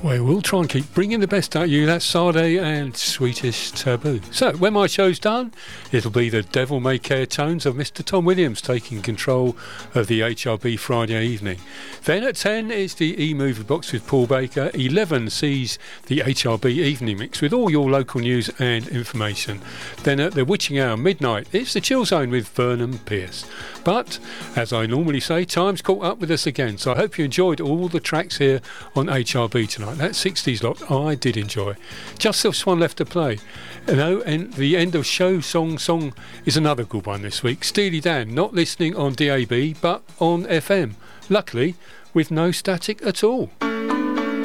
Well, we'll try and keep bringing the best out of you. That's Sade and Sweetest Taboo. So, when my show's done, it'll be the Devil May Care tones of Mr. Tom Williams taking control of the HRB Friday evening. Then at 10, it's the E-Movie Box with Paul Baker. 11 sees the HRB Evening Mix with all your local news and information. Then at the witching hour, midnight, it's the Chill Zone with Vernon Pierce. But, as I normally say, time's caught up with us again, so I hope you enjoyed all the tracks here on HRB tonight. That 60s lot I did enjoy. Just this one left to play. And the end of show song is another good one this week. Steely Dan, not listening on DAB but on FM. Luckily, with no static at all.